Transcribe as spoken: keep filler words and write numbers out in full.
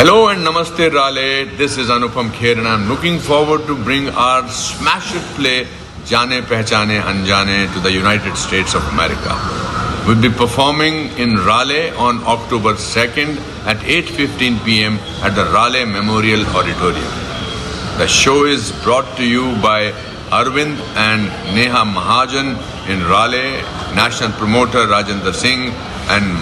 Hello and Namaste Raleigh. This is Anupam Kher and I'm looking forward to bring our smash hit play Jaane Pehchane Anjane to the United States of America. We'll be performing in Raleigh on October second at eight fifteen p.m. at the Raleigh Memorial Auditorium. The show is brought to you by Arvind and Neha Mahajan in Raleigh, national promoter Rajendra Singh and